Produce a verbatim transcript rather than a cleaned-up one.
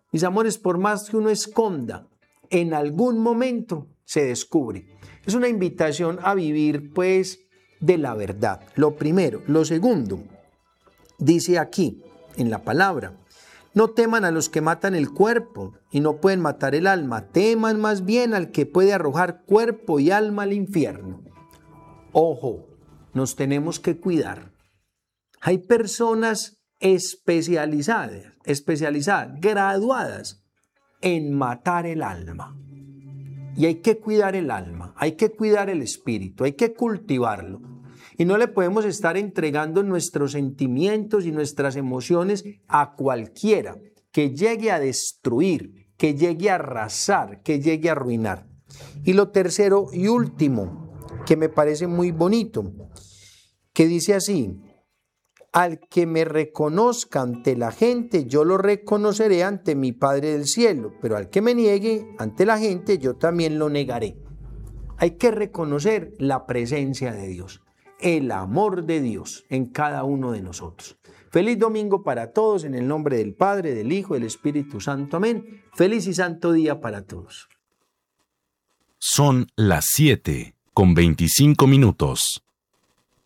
Mis amores, por más que uno esconda, en algún momento se descubre. Es una invitación a vivir, pues, de la verdad. Lo primero. Lo segundo, dice aquí, en la palabra, no teman a los que matan el cuerpo y no pueden matar el alma. Teman más bien al que puede arrojar cuerpo y alma al infierno. Ojo, nos tenemos que cuidar. Hay personas especializadas, especializadas, graduadas en matar el alma. Y hay que cuidar el alma, hay que cuidar el espíritu, hay que cultivarlo. Y no le podemos estar entregando nuestros sentimientos y nuestras emociones a cualquiera que llegue a destruir, que llegue a arrasar, que llegue a arruinar. Y lo tercero y último, que me parece muy bonito, que dice así: al que me reconozca ante la gente, yo lo reconoceré ante mi Padre del cielo, pero al que me niegue ante la gente, yo también lo negaré. Hay que reconocer la presencia de Dios, el amor de Dios en cada uno de nosotros. Feliz domingo para todos, en el nombre del Padre, del Hijo, del Espíritu Santo. Amén. Feliz y santo día para todos. Son las siete con veinticinco minutos.